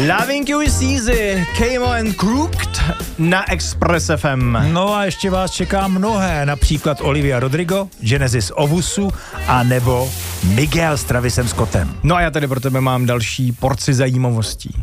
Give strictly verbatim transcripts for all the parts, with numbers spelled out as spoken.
Loving You is easy, Camo and Crooked na Express F M. No a ještě vás čeká mnohé, například Olivia Rodrigo, Genesis Owusu a nebo Miguel s Travisem Scottem. No a já tady pro tebe mám další porci zajímavostí.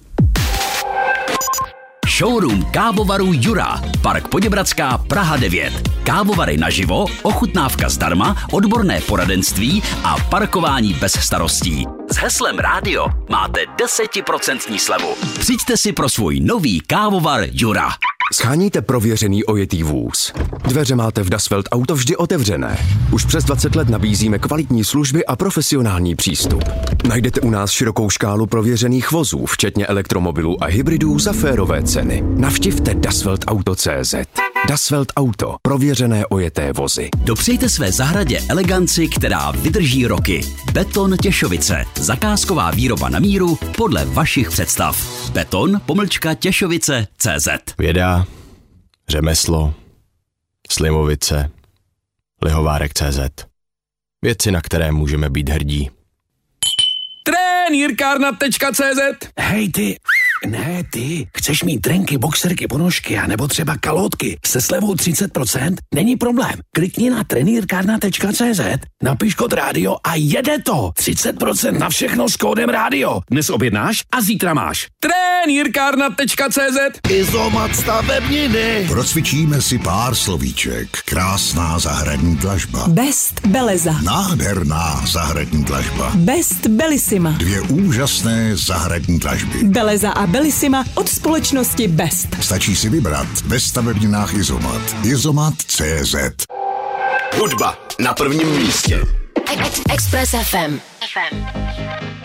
Showroom kávovaru Jura, Park Poděbradská, Praha devět. Kávovary naživo, ochutnávka zdarma, odborné poradenství a parkování bez starostí. S heslem rádio máte deset procent slevu. Přijďte si pro svůj nový kávovar Jura. Sháníte prověřený ojetý vůz. Dveře máte v Das Welt Auto vždy otevřené. Už přes dvacet let nabízíme kvalitní služby a profesionální přístup. Najdete u nás širokou škálu prověřených vozů, včetně elektromobilů a hybridů za férové ceny. Navštivte dasveltauto tečka cé zet. Das Welt Auto. Prověřené ojeté vozy. Dopřejte své zahradě eleganci, která vydrží roky. Beton Těšovice. Zakázková výroba na míru podle vašich představ. Beton pomlčka Těšovice tečka cé zet. Věda, řemeslo, Slimovice, Lihovárek tečka cé zet. Věci, na které můžeme být hrdí. Trenýrkárna tečka cé zet. Hej ty, ne ty, chceš mít trenky, boxerky, ponožky a nebo třeba kalhotky se slevou třicet procent? Není problém. Klikni na trenýrkárna tečka cé zet, napiš kód rádio a jede to. třicet procent na všechno s kódem rádio. Dnes objednáš a zítra máš. Trenýrkárna tečka cé zet. Izomat stavebniny. Procvičíme si pár slovíček. Krásná zahradní dlažba. Best Beleza. Nádherná zahradní dlažba. Best Bellissima. Dvě úžasné zahradní dlažby. Beleza a Bellissima od společnosti Best. Stačí si vybrat ve stavebninách Izomat. Izomat tečka cé zet. Hudba na prvním místě. Express F M.